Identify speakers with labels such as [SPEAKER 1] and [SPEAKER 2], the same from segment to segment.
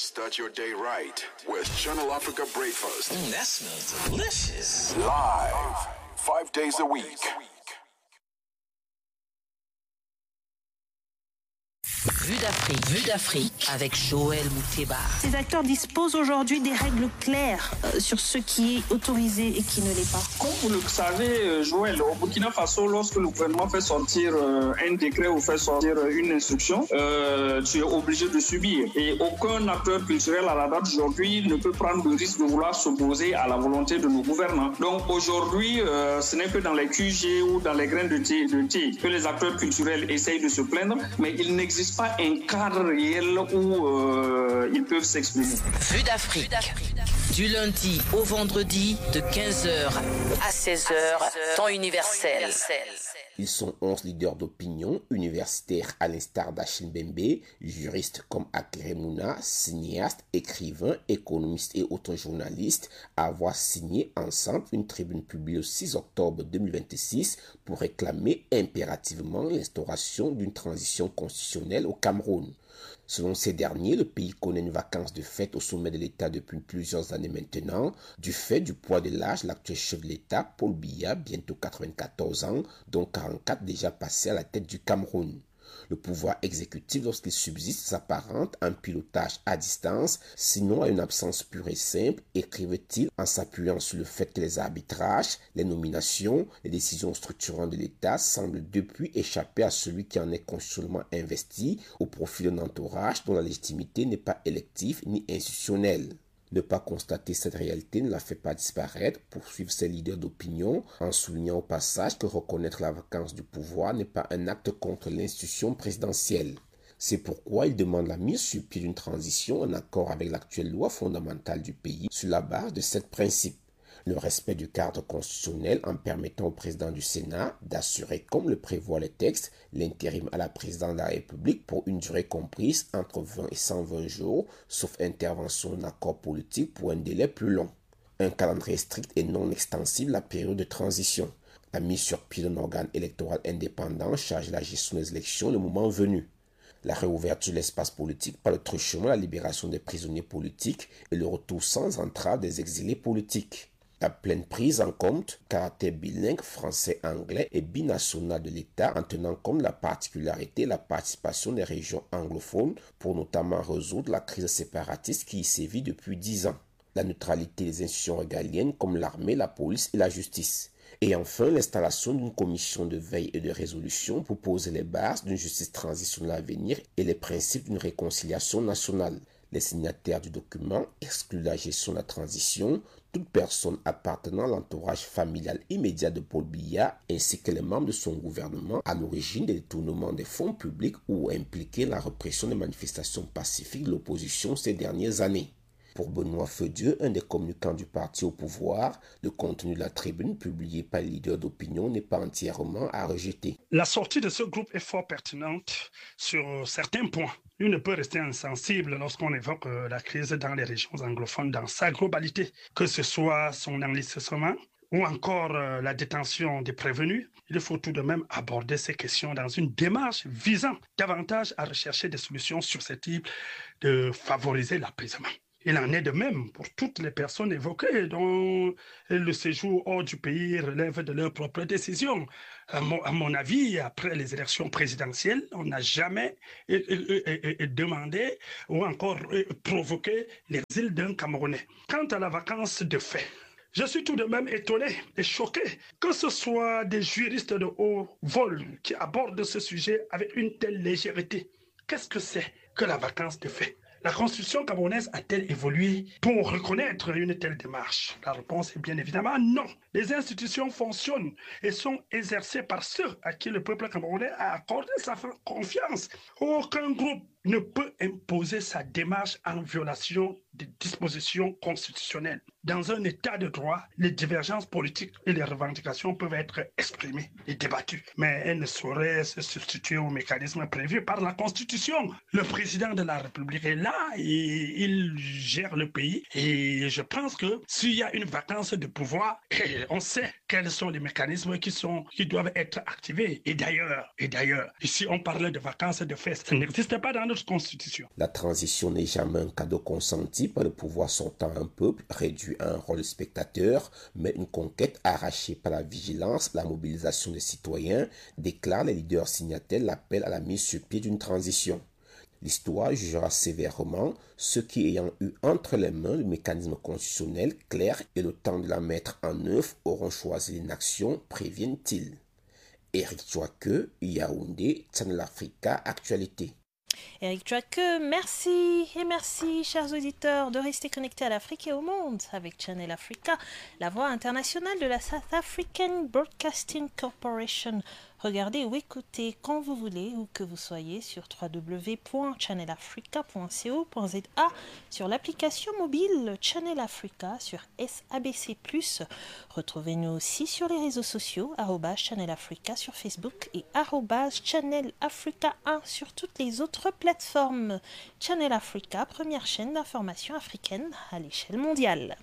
[SPEAKER 1] Start your day right with Channel Africa Breakfast.
[SPEAKER 2] That smells delicious.
[SPEAKER 1] Live, 5 days a week.
[SPEAKER 3] Vue d'Afrique avec Joël Mouteba.
[SPEAKER 4] Ces acteurs disposent aujourd'hui des règles claires sur ce qui est autorisé et qui ne l'est pas.
[SPEAKER 5] Comme vous le savez, Joël, au Burkina Faso, lorsque le gouvernement fait sortir un décret ou fait sortir une instruction, tu es obligé de subir. Et aucun acteur culturel à la date d'aujourd'hui ne peut prendre le risque de vouloir s'opposer à la volonté de nos gouvernants. Donc aujourd'hui, ce n'est que dans les QG ou dans les graines de thé que les acteurs culturels essayent de se plaindre, mais il n'existe pas un cadre réel où ils peuvent s'exprimer.
[SPEAKER 3] Vue d'Afrique, du lundi au vendredi de 15h à 16h, temps universel.
[SPEAKER 6] Ils sont 11 leaders d'opinion universitaires à l'instar d'Achille Mbembe, juristes comme Akere Mouna, cinéastes, écrivains, économistes et autres journalistes, à avoir signé ensemble une tribune publiée le 6 octobre 2026 pour réclamer impérativement l'instauration d'une transition constitutionnelle au Cameroun. Selon ces derniers, le pays connaît une vacance de fait au sommet de l'État depuis plusieurs années maintenant, du fait du poids de l'âge. L'actuel chef de l'État, Paul Biya, bientôt 94 ans, dont 44 déjà passés à la tête du Cameroun. Le pouvoir exécutif, lorsqu'il subsiste, s'apparente à un pilotage à distance, sinon à une absence pure et simple, écrivait-il en s'appuyant sur le fait que les arbitrages, les nominations, les décisions structurantes de l'État semblent depuis échapper à celui qui en est constitutionnellement investi au profit d'un entourage dont la légitimité n'est pas élective ni institutionnelle. Ne pas constater cette réalité ne la fait pas disparaître, poursuivent ces leaders d'opinion, en soulignant au passage que reconnaître la vacance du pouvoir n'est pas un acte contre l'institution présidentielle. C'est pourquoi ils demandent la mise sur pied d'une transition en accord avec l'actuelle loi fondamentale du pays sur la base de 7 principes. Le respect du cadre constitutionnel en permettant au président du Sénat d'assurer, comme le prévoient les textes, l'intérim à la présidence de la République pour une durée comprise entre 20 et 120 jours, sauf intervention d'un accord politique pour un délai plus long. Un calendrier strict et non extensible la période de transition. La mise sur pied d'un organe électoral indépendant charge la gestion des élections le moment venu. La réouverture de l'espace politique par le truchement, la libération des prisonniers politiques et le retour sans entrave des exilés politiques. La pleine prise en compte, caractère bilingue français-anglais et binational de l'État en tenant compte de la particularité et la participation des régions anglophones pour notamment résoudre la crise séparatiste qui y sévit depuis 10 ans. La neutralité des institutions régaliennes comme l'armée, la police et la justice. Et enfin, l'installation d'une commission de veille et de résolution pour poser les bases d'une justice transitionnelle à venir et les principes d'une réconciliation nationale. Les signataires du document excluent la gestion de la transition, toute personne appartenant à l'entourage familial immédiat de Paul Biya ainsi que les membres de son gouvernement à l'origine des détournements des fonds publics ou impliqués dans la répression des manifestations pacifiques de l'opposition ces dernières années. Pour Benoît Feudieu, un des communicants du parti au pouvoir, le contenu de la tribune publiée par les leaders d'opinion n'est pas entièrement à rejeter.
[SPEAKER 7] La sortie de ce groupe est fort pertinente sur certains points. Il ne peut rester insensible lorsqu'on évoque la crise dans les régions anglophones dans sa globalité, que ce soit son enlistement ou encore la détention des prévenus. Il faut tout de même aborder ces questions dans une démarche visant davantage à rechercher des solutions susceptibles de favoriser l'apaisement. Il en est de même pour toutes les personnes évoquées dont le séjour hors du pays relève de leur propre décision. À mon avis, après les élections présidentielles, on n'a jamais demandé ou encore provoqué l'exil d'un Camerounais. Quant à la vacance de fait, je suis tout de même étonné et choqué que ce soit des juristes de haut vol qui abordent ce sujet avec une telle légèreté. Qu'est-ce que c'est que la vacance de fait ? La constitution camerounaise a-t-elle évolué pour reconnaître une telle démarche? La réponse est bien évidemment non. Les institutions fonctionnent et sont exercées par ceux à qui le peuple camerounais a accordé sa confiance. Aucun groupe ne peut imposer sa démarche en violation des dispositions constitutionnelles. Dans un état de droit, les divergences politiques et les revendications peuvent être exprimées et débattues, mais elles ne sauraient se substituer aux mécanismes prévus par la Constitution. Le président de la République est là et il gère le pays, et je pense que s'il y a une vacance de pouvoir, on sait quels sont les mécanismes qui doivent être activés. Et d'ailleurs, ici on parlait de vacances de fait, ça n'existe pas dans notre constitution.
[SPEAKER 6] La transition n'est jamais un cadeau consenti par le pouvoir sortant un peuple réduit à un rôle de spectateur, mais une conquête arrachée par la vigilance, la mobilisation des citoyens, déclarent les leaders signataires l'appel à la mise sur pied d'une transition. L'histoire jugera sévèrement ceux qui, ayant eu entre les mains le mécanisme constitutionnel clair et le temps de la mettre en œuvre, auront choisi l'inaction, préviennent-ils. Éric Chouaque, Yaoundé, Channel Africa, Actualité.
[SPEAKER 4] Éric Chouaque, merci et merci, chers auditeurs, de rester connectés à l'Afrique et au monde avec Channel Africa, la voix internationale de la South African Broadcasting Corporation. Regardez ou écoutez quand vous voulez, où que vous soyez, sur www.channelafrica.co.za, sur l'application mobile Channel Africa, sur SABC+. Retrouvez-nous aussi sur les réseaux sociaux, @Channel Africa sur Facebook et @Channel Africa 1 sur toutes les autres plateformes. Channel Africa, première chaîne d'information africaine à l'échelle mondiale.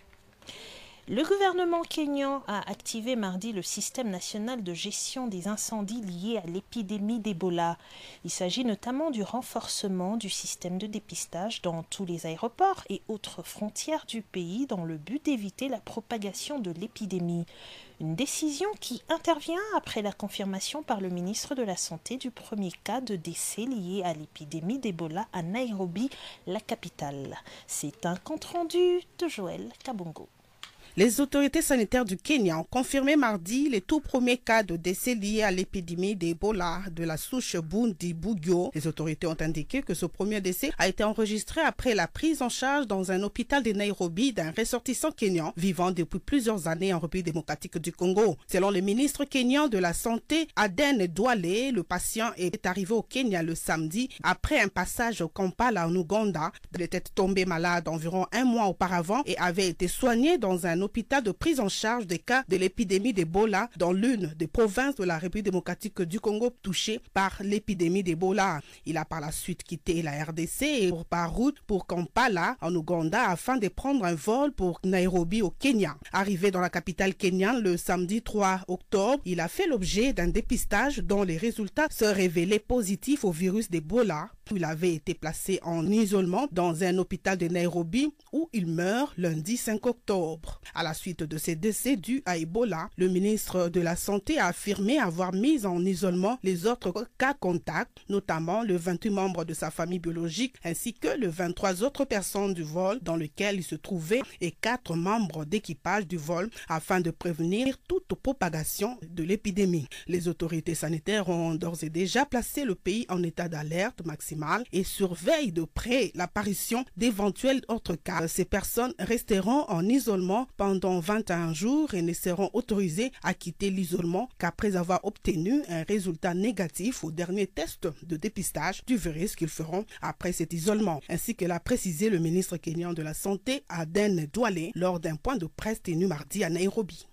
[SPEAKER 4] Le gouvernement kényan a activé mardi le système national de gestion des incendies liés à l'épidémie d'Ebola. Il s'agit notamment du renforcement du système de dépistage dans tous les aéroports et autres frontières du pays dans le but d'éviter la propagation de l'épidémie. Une décision qui intervient après la confirmation par le ministre de la Santé du premier cas de décès lié à l'épidémie d'Ebola à Nairobi, la capitale. C'est un compte-rendu de Joël Kabongo.
[SPEAKER 8] Les autorités sanitaires du Kenya ont confirmé mardi les tout premiers cas de décès liés à l'épidémie d'Ebola de la souche Bundibugyo. Les autorités ont indiqué que ce premier décès a été enregistré après la prise en charge dans un hôpital de Nairobi d'un ressortissant kenyan vivant depuis plusieurs années en République démocratique du Congo. Selon le ministre kenyan de la Santé, Aden Douale, le patient est arrivé au Kenya le samedi après un passage au Kampala en Ouganda. Il était tombé malade environ un mois auparavant et avait été soigné dans un hôpital de prise en charge des cas de l'épidémie d'Ebola dans l'une des provinces de la République démocratique du Congo touchée par l'épidémie d'Ebola. Il a par la suite quitté la RDC et par route pour Kampala en Ouganda afin de prendre un vol pour Nairobi au Kenya. Arrivé dans la capitale kenyane le samedi 3 octobre, il a fait l'objet d'un dépistage dont les résultats se révélaient positifs au virus d'Ebola. Il avait été placé en isolement dans un hôpital de Nairobi où il meurt lundi 5 octobre. À la suite de ces décès dus à Ebola, le ministre de la Santé a affirmé avoir mis en isolement les autres cas contacts, notamment le 28 membres de sa famille biologique ainsi que les 23 autres personnes du vol dans lequel il se trouvait et 4 membres d'équipage du vol afin de prévenir toute propagation de l'épidémie. Les autorités sanitaires ont d'ores et déjà placé le pays en état d'alerte maximale et surveillent de près l'apparition d'éventuels autres cas. Ces personnes resteront en isolement pendant 21 jours et ne seront autorisées à quitter l'isolement qu'après avoir obtenu un résultat négatif au dernier test de dépistage du virus qu'ils feront après cet isolement, ainsi que l'a précisé le ministre kenyan de la Santé, Aden Douale, lors d'un point de presse tenu mardi à Nairobi.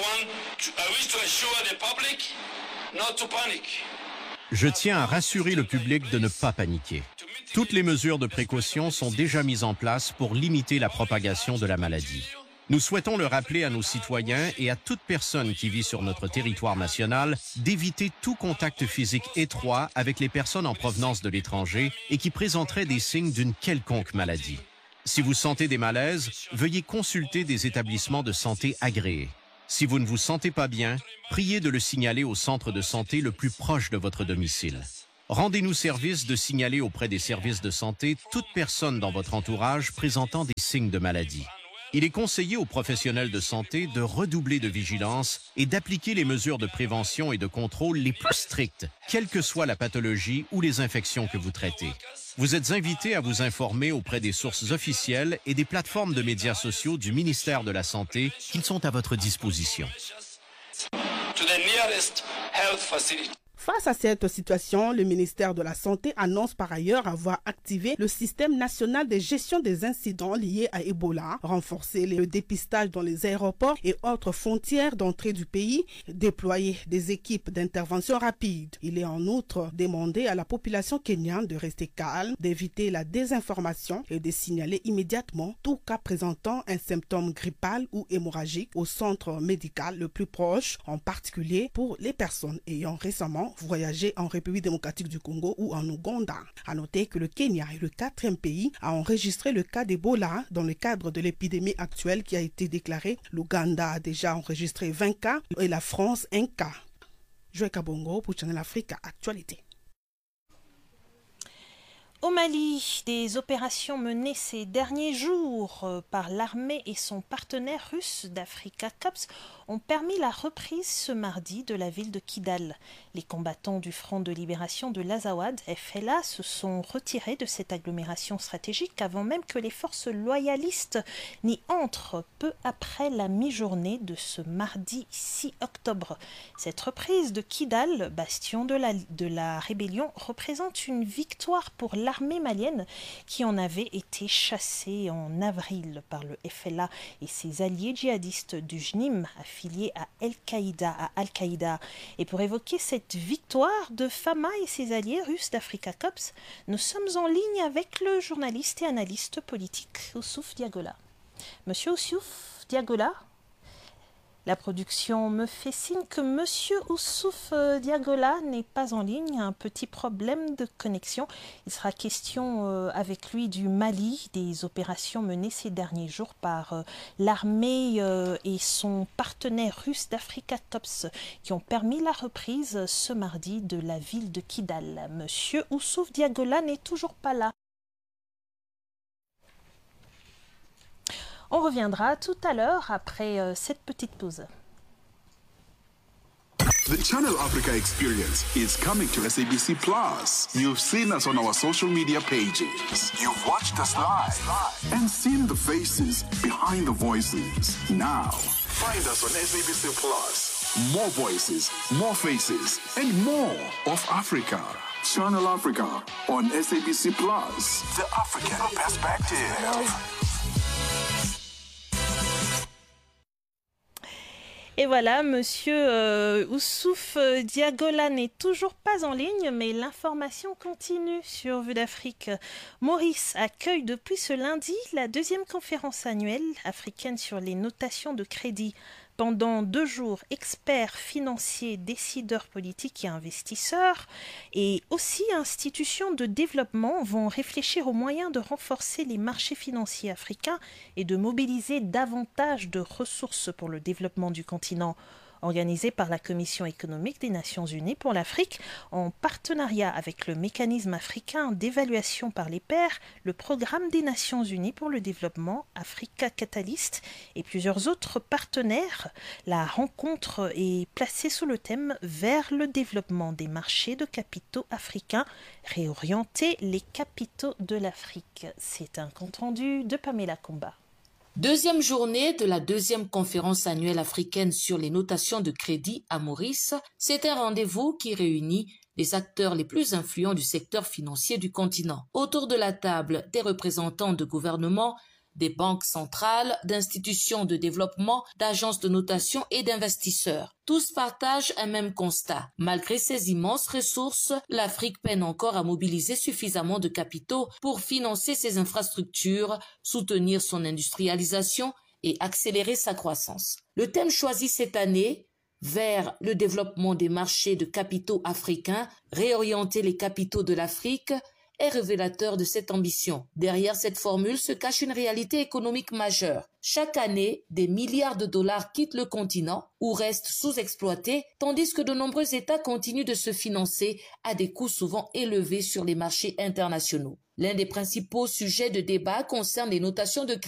[SPEAKER 9] Je tiens à rassurer le public de ne pas paniquer. Toutes les mesures de précaution sont déjà mises en place pour limiter la propagation de la maladie. Nous souhaitons le rappeler à nos citoyens et à toute personne qui vit sur notre territoire national d'éviter tout contact physique étroit avec les personnes en provenance de l'étranger et qui présenteraient des signes d'une quelconque maladie. Si vous sentez des malaises, veuillez consulter des établissements de santé agréés. Si vous ne vous sentez pas bien, priez de le signaler au centre de santé le plus proche de votre domicile. Rendez-nous service de signaler auprès des services de santé toute personne dans votre entourage présentant des signes de maladie. Il est conseillé aux professionnels de santé de redoubler de vigilance et d'appliquer les mesures de prévention et de contrôle les plus strictes, quelle que soit la pathologie ou les infections que vous traitez. Vous êtes invités à vous informer auprès des sources officielles et des plateformes de médias sociaux du ministère de la Santé qui sont à votre disposition.
[SPEAKER 8] Face à cette situation, le ministère de la Santé annonce par ailleurs avoir activé le système national de gestion des incidents liés à Ebola, renforcé le dépistage dans les aéroports et autres frontières d'entrée du pays, déployer des équipes d'intervention rapide. Il est en outre demandé à la population kenyane de rester calme, d'éviter la désinformation et de signaler immédiatement tout cas présentant un symptôme grippal ou hémorragique au centre médical le plus proche, en particulier pour les personnes ayant récemment voyager en République démocratique du Congo ou en Ouganda. À noter que le Kenya est le 4e pays à enregistrer le cas d'Ebola dans le cadre de l'épidémie actuelle qui a été déclarée. L'Ouganda a déjà enregistré 20 cas et la France 1 cas. Joël Kabongo pour Channel Africa Actualité.
[SPEAKER 4] Au Mali, des opérations menées ces derniers jours par l'armée et son partenaire russe d'Africa Corps ont permis la reprise ce mardi de la ville de Kidal. Les combattants du Front de libération de l'Azawad, FLA, se sont retirés de cette agglomération stratégique avant même que les forces loyalistes n'y entrent, peu après la mi-journée de ce mardi 6 octobre. Cette reprise de Kidal, bastion de la rébellion, représente une victoire pour l'armée malienne qui en avait été chassée en avril par le FLA et ses alliés djihadistes du JNIM affiliés à Al-Qaïda. Et pour évoquer cette victoire de Fama et ses alliés russes d'Africa Corps, nous sommes en ligne avec le journaliste et analyste politique Oussouf Diagola. Monsieur Oussouf Diagola, la production me fait signe que Monsieur Oussouf Diagola n'est pas en ligne, un petit problème de connexion. Il sera question avec lui du Mali, des opérations menées ces derniers jours par l'armée et son partenaire russe d'Africa Corps qui ont permis la reprise ce mardi de la ville de Kidal. Monsieur Oussouf Diagola n'est toujours pas là. On reviendra tout à l'heure après cette petite pause.
[SPEAKER 1] The Channel Africa experience is coming to SABC Plus. You've seen us on our social media pages. You've watched us live and seen the faces behind the voices. Now, find us on SABC Plus. More voices, more faces, and more of Africa. Channel Africa on SABC Plus. The African perspective.
[SPEAKER 4] Et voilà, monsieur Oussouf Diagola n'est toujours pas en ligne, mais l'information continue sur Vue d'Afrique. Maurice accueille depuis ce lundi la 2e conférence annuelle africaine sur les notations de crédit. Pendant 2 jours, experts financiers, décideurs politiques et investisseurs et aussi institutions de développement vont réfléchir aux moyens de renforcer les marchés financiers africains et de mobiliser davantage de ressources pour le développement du continent. Organisé par la Commission économique des Nations Unies pour l'Afrique, en partenariat avec le mécanisme africain d'évaluation par les pairs, le programme des Nations Unies pour le développement, Africa Catalyst et plusieurs autres partenaires. La rencontre est placée sous le thème « Vers le développement des marchés de capitaux africains, réorienter les capitaux de l'Afrique ». C'est un compte-rendu de Pamela Kumba.
[SPEAKER 10] 2e journée de la 2e conférence annuelle africaine sur les notations de crédit à Maurice, c'est un rendez-vous qui réunit les acteurs les plus influents du secteur financier du continent. Autour de la table, des représentants de gouvernements, des banques centrales, d'institutions de développement, d'agences de notation et d'investisseurs. Tous partagent un même constat. Malgré ses immenses ressources, l'Afrique peine encore à mobiliser suffisamment de capitaux pour financer ses infrastructures, soutenir son industrialisation et accélérer sa croissance. Le thème choisi cette année, vers le développement des marchés de capitaux africains, réorienter les capitaux de l'Afrique, est révélateur de cette ambition. Derrière cette formule se cache une réalité économique majeure. Chaque année, des milliards de dollars quittent le continent ou restent sous-exploités, tandis que de nombreux États continuent de se financer à des coûts souvent élevés sur les marchés internationaux. L'un des principaux sujets de débat concerne les notations de crédit